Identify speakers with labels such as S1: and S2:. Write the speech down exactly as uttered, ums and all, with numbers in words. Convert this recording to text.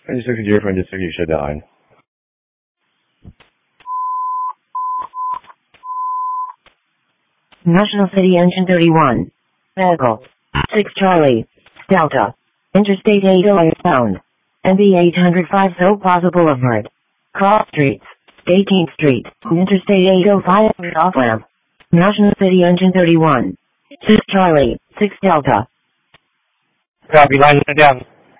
S1: ninety-six zero for ninety-six, you shut down.
S2: National City Engine thirty-one. Vehicle. six Charlie. Delta. Interstate eight oh found. N B eight oh five So Plaza Boulevard. Cross Streets. eighteenth Street. Interstate eight oh five off ramp. National City Engine thirty-one. six Charlie. six Delta.
S1: Copy, line down.